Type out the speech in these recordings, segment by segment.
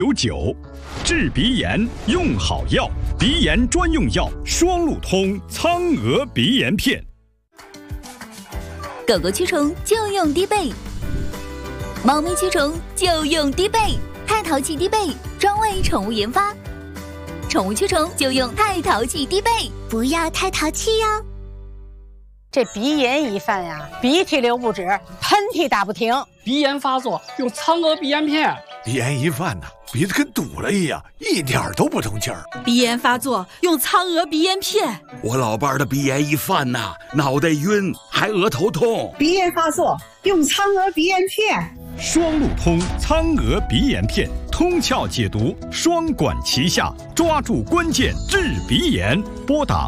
99治鼻炎用好药，鼻炎专用药双路通苍鹅鼻炎片。 狗狗驱虫就用滴贝，猫咪驱虫就用滴贝，太淘气滴贝专为宠物研发，宠物驱虫就用太淘气滴贝，不要太淘气哟。 这鼻炎一犯呀，鼻涕流不止，喷嚏打不停。 鼻炎发作用苍鹅鼻炎片。 鼻炎一犯呢，鼻子跟堵了一样，一点都不通气儿。 鼻炎发作用苍鹅鼻炎片。 我老伴儿的鼻炎一犯呐，脑袋晕，还额头痛。 鼻炎发作用苍鹅鼻炎片。 双路通苍鹅鼻炎片，通窍解毒，双管齐下，抓住关键治鼻炎。拨打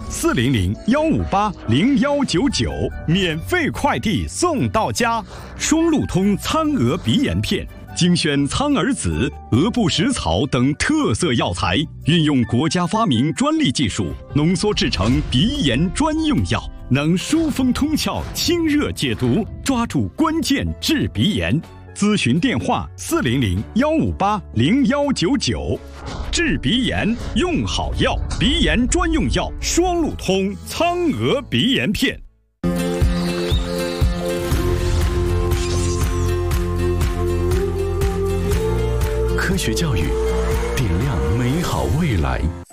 400-158-0199，免费快递送到家。双路通苍鹅鼻炎片，精选苍耳子、鹅不食草等特色药材，运用国家发明专利技术，浓缩制成鼻炎专用药，能疏风通窍、清热解毒，抓住关键治鼻炎。咨询电话400-158-0199。治鼻炎用好药，鼻炎专用药双路通苍鹅鼻炎片。 科学教育，点亮美好未来。